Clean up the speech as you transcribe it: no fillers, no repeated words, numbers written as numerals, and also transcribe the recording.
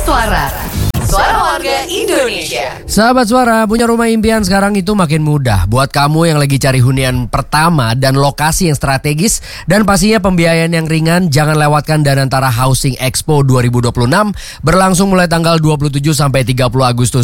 Suara. Suara warga Indonesia. Sahabat Suara, punya rumah impian sekarang itu makin mudah. Buat kamu yang lagi cari hunian pertama dan lokasi yang strategis dan pastinya pembiayaan yang ringan, jangan lewatkan Danantara Housing Expo 2026 berlangsung mulai tanggal 27 sampai 30 Agustus.